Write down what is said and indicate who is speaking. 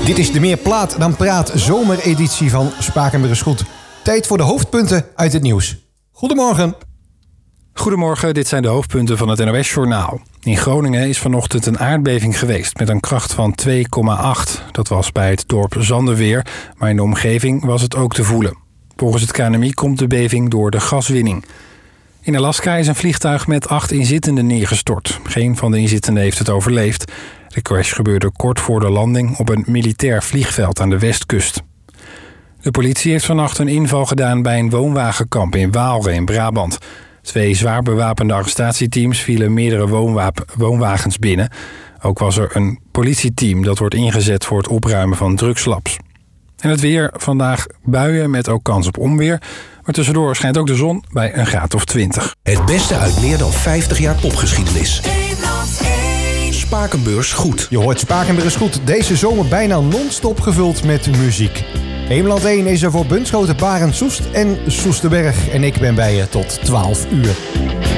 Speaker 1: Dit is de Meer Plaat dan Praat zomereditie van Spakenburg is Goed. Tijd voor de hoofdpunten uit het nieuws. Goedemorgen.
Speaker 2: Goedemorgen, dit zijn de hoofdpunten van het NOS-journaal. In Groningen is vanochtend een aardbeving geweest met een kracht van 2,8. Dat was bij het dorp Zandeweer, maar in de omgeving was het ook te voelen. Volgens het KNMI komt de beving door de gaswinning. In Alaska is een vliegtuig met 8 inzittenden neergestort. Geen van de inzittenden heeft het overleefd. De crash gebeurde kort voor de landing op een militair vliegveld aan de westkust. De politie heeft vannacht een inval gedaan bij een woonwagenkamp in Waalre in Brabant. 2 zwaar bewapende arrestatieteams vielen meerdere woonwagens binnen. Ook was er een politieteam dat wordt ingezet voor het opruimen van drugslabs. En het weer, vandaag buien met ook kans op onweer. Maar tussendoor schijnt ook de zon bij een graad of 20.
Speaker 3: Het beste uit meer dan 50 jaar popgeschiedenis. Spakenburg is Goed.
Speaker 1: Je hoort Spakenburg is Goed. Deze zomer bijna non-stop gevuld met muziek. Heemland 1 is er voor Bunschoten, Barend, Soest en Soesterberg. En ik ben bij je tot 12 uur.